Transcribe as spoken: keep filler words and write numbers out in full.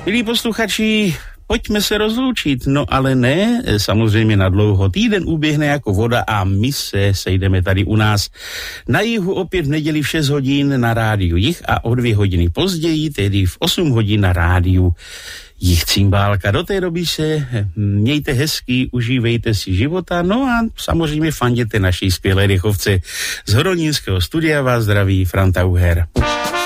Milí posluchači, pojďme se rozloučit, no ale ne samozřejmě na dlouho. Týden uběhne jako voda a my se sejdeme tady u nás na jihu opět v neděli v šest hodin na rádiu Jih a o dvě hodiny později, tedy v osm hodin na rádiu Jih Cimbálka. Do té doby se mějte hezky, užívejte si života, no a samozřejmě fanděte naší skvělé dechovce. Z Horonínského studia vás zdraví Franta Uher.